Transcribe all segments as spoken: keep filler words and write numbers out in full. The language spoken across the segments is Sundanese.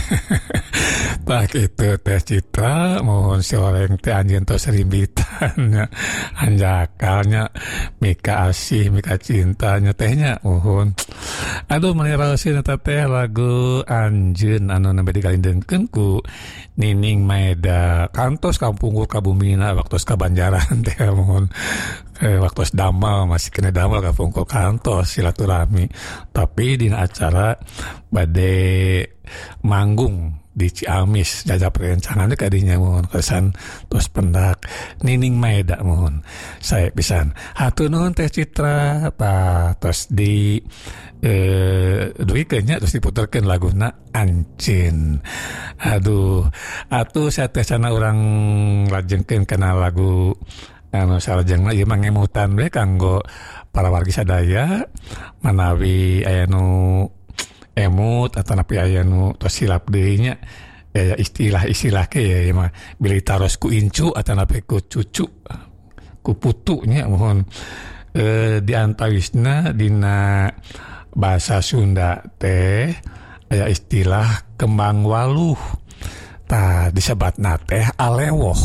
Tak itu teh Citra mohon soreng teh anjeun tos rimbitannya anjakalnya mika asih mika cintanya tehnya mohon aduh meniraosin eta teh lagu anjeun anu nembe digalindengkeun ku Nining Maeda kantos kampungku kabumina waktos kabanjaran teh mohon eh, waktos damal masih kena damal kapungkul kantos silaturahmi tapi dina acara bade manggung di Ciamis jajak perencangannya kadinya mohon kesan terus pendak Nining Maeda mohon saya pisan hatur nuhun teh Citra ta terus di eh duikeunnya terus diputerkeun laguna Ancin aduh atuh saya teh sana urang lajengkeun kana lagu anu salajengna ieu mah ngemutan we kanggo para wargi sadaya manawi aya nu emut atau napi aya nu tos silap deui nya ya istilah-istilah ke ya, ya mah bilih taros ku incu atau napi ku cucu ku putu nya mohon e, di antawisna dina bahasa Sunda teh aya istilah kembang waluh tah disebatna teh alewoh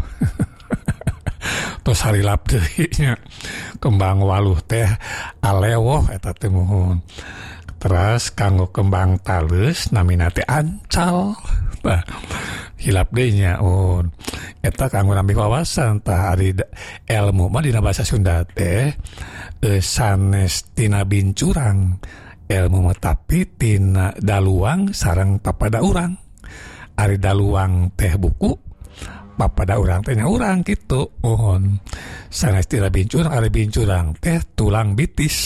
tos harilap deui nya kembang waluh teh alewoh eta teh mohon. Terus kanggo kembang talus namina teh ancal. Nah, hilap deui nya oh. Eta kanggo nampi wawasan tah ari ilmu mah dina basa Sunda teh e, sanes tina bincurang ilmu mah tapi tina daluang sareng papada urang. Ari daluang teh buku papada urang teh nya urang kitu mohon. Sanes tina bincurang ari bincurang teh tulang bitis.